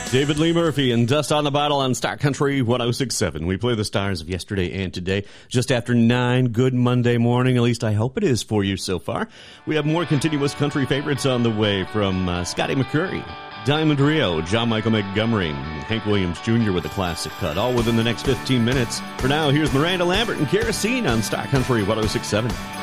David Lee Murphy and Dust on the Bottle on Star Country 106.7. We play the stars of yesterday and today. Just after 9, good Monday morning. At least I hope it is for you so far. We have more continuous country favorites on the way from Scotty McCreery, Diamond Rio, John Michael Montgomery, Hank Williams Jr. with a classic cut, all within the next 15 minutes. For now, here's Miranda Lambert and Kerosene on Star Country 106.7.